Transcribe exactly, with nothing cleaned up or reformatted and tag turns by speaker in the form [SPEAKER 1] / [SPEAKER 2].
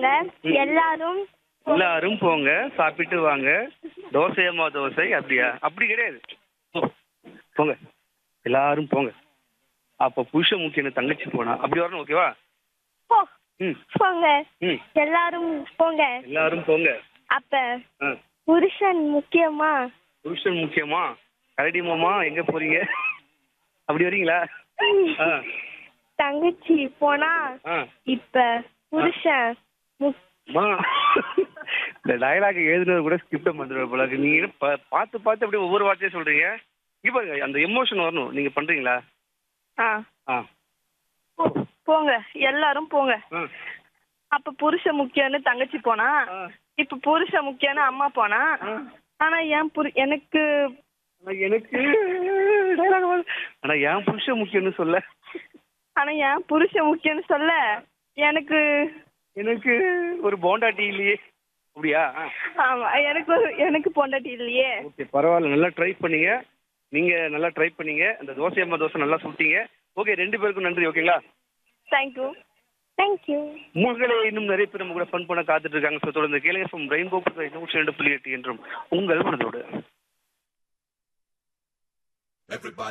[SPEAKER 1] போங்க எல்லாரும்
[SPEAKER 2] எல்லாரும் போங்க சாப்பிட்டு வாங்க தோசையம்மா தோசை அப்படியா அப்படி கிடையாது போ, போங்க எல்லாரும் போங்க அப்ப புருஷன் முக்கியம் தங்கச்சி போனா அப்படி வரணும் ஓகேவா
[SPEAKER 1] போ
[SPEAKER 2] ம்
[SPEAKER 1] போங்க
[SPEAKER 2] ம்
[SPEAKER 1] எல்லாரும் போங்க
[SPEAKER 2] எல்லாரும் போங்க
[SPEAKER 1] அப்ப
[SPEAKER 2] ஆ
[SPEAKER 1] புருஷன் முக்கியமா
[SPEAKER 2] புருஷன் முக்கியமா கரடி மாமா எங்க போறீங்க அப்படி வரீங்களா ஆ
[SPEAKER 1] தங்கச்சி போனா
[SPEAKER 2] ஆ
[SPEAKER 1] இப்ப புருஷன் முக்-
[SPEAKER 2] அம்மா, இந்த டயலாக் எழுதுனது கூட ஸ்கிப்ட பண்ணுற போல இருக்கு. நீங்க என்ன பா- பார்த்து பார்த்து அப்படியே ஒவ்வொரு வார்த்தையும் சொல்றீங்க இங்க பாருங்க அந்த எமோஷன் வரணும் நீங்க பண்றீங்களா
[SPEAKER 1] ஆ
[SPEAKER 2] ஆ
[SPEAKER 1] போ- போங்க எல்லாரும் போங்க
[SPEAKER 2] ஆ
[SPEAKER 1] அப்ப புருஷன் முக்கியம்னு தங்கச்சி போனா
[SPEAKER 2] ஆ.
[SPEAKER 1] இப்ப புருஷன் முக்கியம்னு அம்மா போனா
[SPEAKER 2] ஆ.
[SPEAKER 1] ஆனா ஏன் புரு எனக்கு
[SPEAKER 2] ஆனா எனக்கு dialogue வர- ஆனா என் புருஷன் முக்கியம்னு சொல்ல
[SPEAKER 1] ஆனா ஏன் புருஷன் முக்கியம்னு சொல்ல எனக்கு
[SPEAKER 2] எனக்கு ஒரு போண்டா டீ இல்லையே அப்படியா
[SPEAKER 1] ஆமா எனக்கு ஒரு எனக்கு பொண்டாட்டி இல்லையே
[SPEAKER 2] ஓகே பரவாயில்ல நல்லா ட்ரை பண்ணீங்க நீங்க நல்லா ட்ரை பண்ணீங்க அந்த தோசை அம்மா தோசை நல்லா சுட்டீங்க ஓகே ரெண்டு பேருக்கும் நன்றி ஓகேங்களா
[SPEAKER 1] தேங்க்யூ தேங்க்யூ
[SPEAKER 2] உங்களே இன்னும் நிறைய பேர் நம்ம கூட ஃபன் பண்ண காத்துட்டு இருக்காங்க ஸோ தொடர்ந்து கேளுங்க ஃப்ரம் ரெயின்போ நூற்றி ரெண்டு புள்ளி எட்டு என்றும் உங்கள் மனதோடு